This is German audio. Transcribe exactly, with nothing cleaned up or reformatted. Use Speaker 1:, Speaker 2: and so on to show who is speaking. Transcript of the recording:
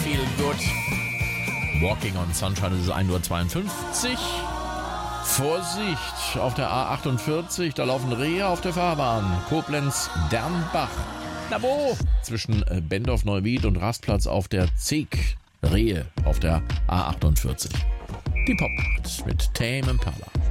Speaker 1: Feel Good. Walking on Sunshine, es ist ein Uhr zweiundfünfzig. Vorsicht, auf der A achtundvierzig, da laufen Rehe auf der Fahrbahn. Koblenz-Dernbach. Na wo? Zwischen Bendorf-Neuwied und Rastplatz auf der Zeek. Rehe auf der A achtundvierzig. Die Popnacht mit Tame Impala.